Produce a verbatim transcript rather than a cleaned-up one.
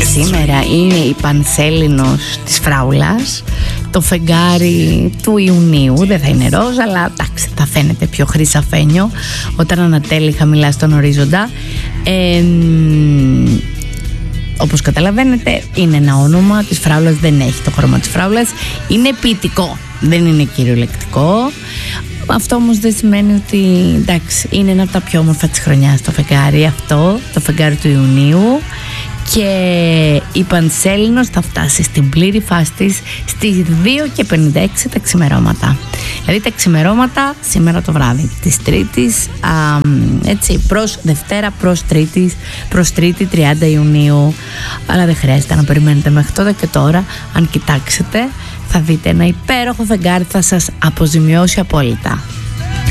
σήμερα είναι η Πανσέλινος της Φράουλας. Το φεγγάρι του Ιουνίου δεν θα είναι ροζ, αλλά εντάξει, θα φαίνεται πιο χρυσαφένιο όταν ανατέλει χαμηλά στον ορίζοντα. ε, Όπως καταλαβαίνετε, είναι ένα όνομα της Φράουλας, δεν έχει το χρώμα της Φράουλας. Είναι ποιητικό, δεν είναι κυριολεκτικό. Αυτό όμως δεν σημαίνει ότι, εντάξει, είναι ένα από τα πιο όμορφα της χρονιάς το φεγγάρι αυτό, το φεγγάρι του Ιουνίου. Και η Πανσέλινος θα φτάσει στην πλήρη φάση της στις δύο και πενήντα έξι τα ξημερώματα. Δηλαδή τα ξημερώματα σήμερα το βράδυ της Τρίτης, α, έτσι, προς Δευτέρα, προς Τρίτης, προς Τρίτη τριάντα Ιουνίου. Αλλά δεν χρειάζεται να περιμένετε μέχρι τότε, και τώρα αν κοιτάξετε θα δείτε ένα υπέροχο φεγγάρι, θα σας αποζημιώσει απόλυτα.